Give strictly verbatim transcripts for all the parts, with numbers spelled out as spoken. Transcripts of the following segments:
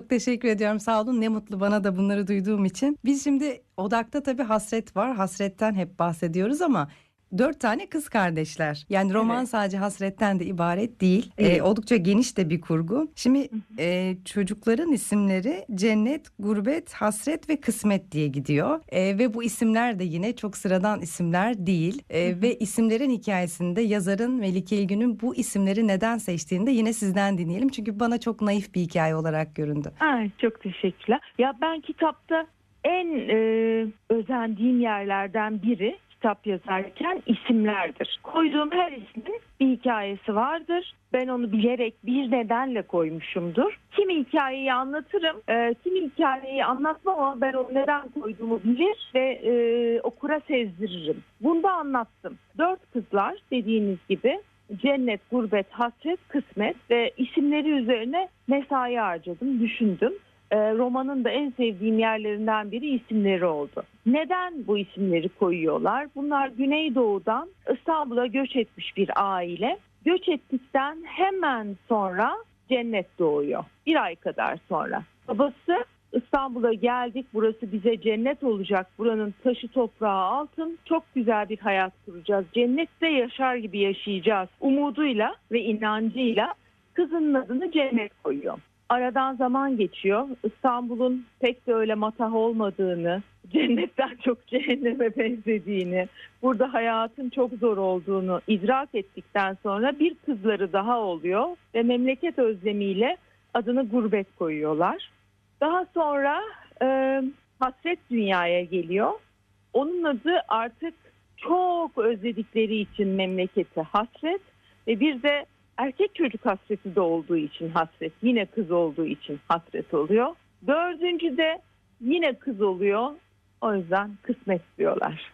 teşekkür ediyorum. Sağ olun. Ne mutlu bana da bunları duyduğum için. Biz şimdi odakta tabii hasret var. Hasretten hep bahsediyoruz ama dört tane kız kardeşler. Yani roman Evet. sadece hasretten de ibaret değil. Değil. Ee, oldukça geniş de bir kurgu. Şimdi Hı hı. e, çocukların isimleri Cennet, Gurbet, Hasret ve Kısmet diye gidiyor. E, ve bu isimler de yine çok sıradan isimler değil. E, Hı hı. ve isimlerin hikayesinde yazarın Melike İlgün'ün bu isimleri neden seçtiğini de yine sizden dinleyelim. Çünkü bana çok naif bir hikaye olarak göründü. Ay, çok teşekkürler. Ya ben kitapta en e, özendiğim yerlerden biri kitap yazarken isimlerdir. Koyduğum her ismin bir hikayesi vardır. Ben onu bilerek bir nedenle koymuşumdur. Kimi hikayeyi anlatırım, e, kimi hikayeyi anlatmam ama ben onu neden koyduğumu bilir ve e, okura sezdiririm. Bunu da anlattım. Dört kızlar dediğiniz gibi Cennet, Gurbet, Hasret, Kısmet ve isimleri üzerine mesai harcadım, düşündüm. E, romanın da en sevdiğim yerlerinden biri isimleri oldu. Neden bu isimleri koyuyorlar? Bunlar Güneydoğu'dan İstanbul'a göç etmiş bir aile. Göç ettikten hemen sonra Cennet doğuyor. Bir ay kadar sonra. Babası İstanbul'a geldik, burası bize cennet olacak, buranın taşı toprağı altın, çok güzel bir hayat kuracağız, cennette yaşar gibi yaşayacağız umuduyla ve inancıyla kızının adını Cennet koyuyor. Aradan zaman geçiyor. İstanbul'un pek de öyle matah olmadığını, cennetten çok cehenneme benzediğini, burada hayatın çok zor olduğunu idrak ettikten sonra bir kızları daha oluyor ve memleket özlemiyle adını Gurbet koyuyorlar. Daha sonra e, Hasret dünyaya geliyor. Onun adı artık çok özledikleri için memleketi Hasret ve bir de erkek çocuk hasreti de olduğu için Hasret, yine kız olduğu için Hasret oluyor. Dördüncü de yine kız oluyor. O yüzden Kısmet diyorlar.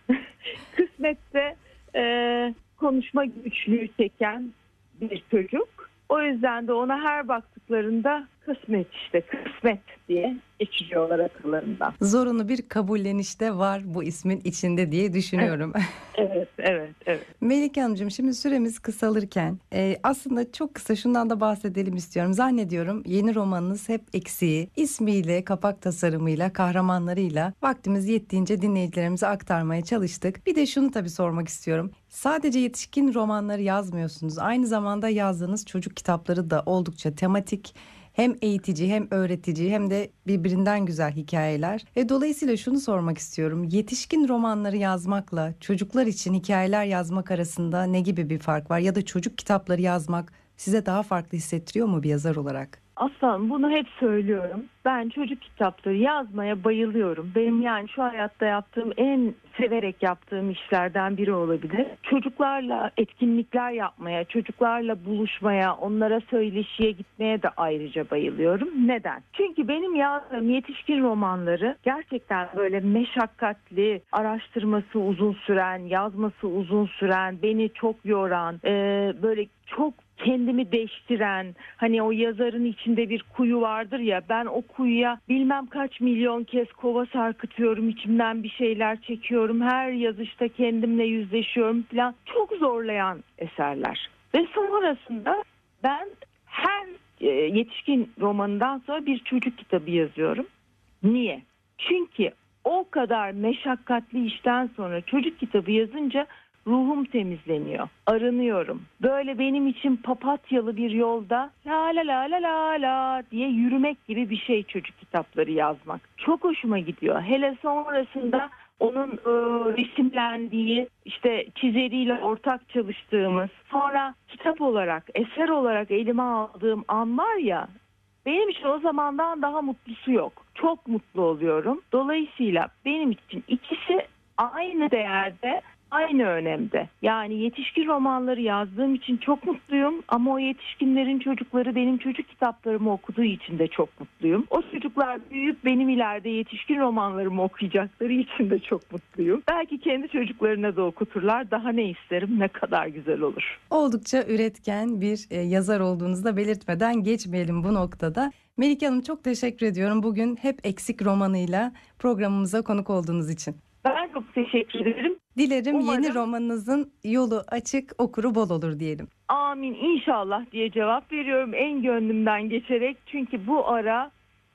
Kısmet'te e, konuşma güçlüğü çeken bir çocuk. O yüzden de ona her baktıklarında Kısmet işte Kısmet diye geçiriyorlar akıllarından. Zorunlu bir kabullenişte de var bu ismin içinde diye düşünüyorum. Evet, evet, evet. Melike Hanımcığım, şimdi süremiz kısalırken e, aslında çok kısa şundan da bahsedelim istiyorum. Zannediyorum yeni romanınız hep eksiği, ismiyle, kapak tasarımıyla, kahramanlarıyla vaktimiz yettiğince dinleyicilerimize aktarmaya çalıştık. Bir de şunu tabii sormak istiyorum. Sadece yetişkin romanları yazmıyorsunuz. Aynı zamanda yazdığınız çocuk kitapları da oldukça tematik. Hem eğitici hem öğretici hem de birbirinden güzel hikayeler. E, dolayısıyla şunu sormak istiyorum. Yetişkin romanları yazmakla çocuklar için hikayeler yazmak arasında ne gibi bir fark var? Ya da çocuk kitapları yazmak size daha farklı hissettiriyor mu bir yazar olarak? Aslan, bunu hep söylüyorum. Ben çocuk kitapları yazmaya bayılıyorum. Benim yani şu hayatta yaptığım en severek yaptığım işlerden biri olabilir. Çocuklarla etkinlikler yapmaya, çocuklarla buluşmaya, onlara söyleşiye gitmeye de ayrıca bayılıyorum. Neden? Çünkü benim yazdığım yetişkin romanları gerçekten böyle meşakkatli, araştırması uzun süren, yazması uzun süren, beni çok yoran, böyle çok kendimi değiştiren, hani o yazarın içinde bir kuyu vardır ya, ben o kuyuya bilmem kaç milyon kez kova sarkıtıyorum, içimden bir şeyler çekiyorum, her yazışta kendimle yüzleşiyorum falan, çok zorlayan eserler. Ve sonrasında ben her yetişkin romanından sonra bir çocuk kitabı yazıyorum. Niye? Çünkü o kadar meşakkatli işten sonra çocuk kitabı yazınca ruhum temizleniyor, arınıyorum. Böyle benim için papatyalı bir yolda la la la la la la diye yürümek gibi bir şey çocuk kitapları yazmak. Çok hoşuma gidiyor. Hele sonrasında onun e, resimlendiği, işte çizeriyle ortak çalıştığımız, sonra kitap olarak, eser olarak elime aldığım an var ya, benim için o zamandan daha mutlusu yok. Çok mutlu oluyorum. Dolayısıyla benim için ikisi aynı değerde, aynı önemde. Yani yetişkin romanları yazdığım için çok mutluyum ama o yetişkinlerin çocukları benim çocuk kitaplarımı okuduğu için de çok mutluyum. O çocuklar büyüyüp benim ileride yetişkin romanlarımı okuyacakları için de çok mutluyum. Belki kendi çocuklarına da okuturlar. Daha ne isterim, ne kadar güzel olur. Oldukça üretken bir e, yazar olduğunuzu da belirtmeden geçmeyelim bu noktada. Melike Hanım, çok teşekkür ediyorum bugün Hep Eksik romanıyla programımıza konuk olduğunuz için. Ben çok teşekkür ederim. Dilerim Umarım yeni romanınızın yolu açık, okuru bol olur diyelim. Amin inşallah diye cevap veriyorum en gönlümden geçerek. Çünkü bu ara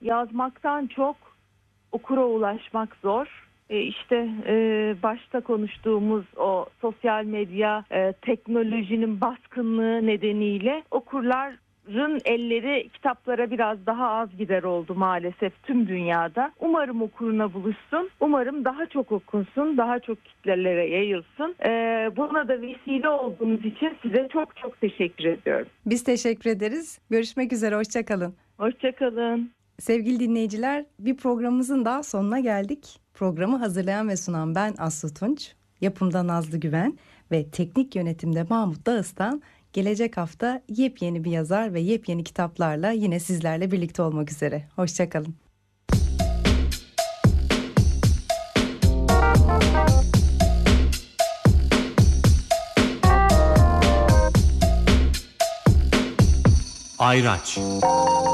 yazmaktan çok okura ulaşmak zor. E işte e, başta konuştuğumuz o sosyal medya, e, teknolojinin baskınlığı nedeniyle okurların elleri kitaplara biraz daha az gider oldu maalesef tüm dünyada. Umarım okuruna buluşsun, umarım daha çok okunsun, daha çok kitlelere yayılsın. E, buna da vesile olduğunuz için size çok çok teşekkür ediyorum. Biz teşekkür ederiz. Görüşmek üzere, hoşça kalın. Hoşça kalın. Sevgili dinleyiciler, bir programımızın daha sonuna geldik. Programı hazırlayan ve sunan ben Aslı Tunç, yapımda Nazlı Güven ve teknik yönetimde Mahmut Dağıstan. Gelecek hafta yepyeni bir yazar ve yepyeni kitaplarla yine sizlerle birlikte olmak üzere. Hoşça kalın. Ayraç.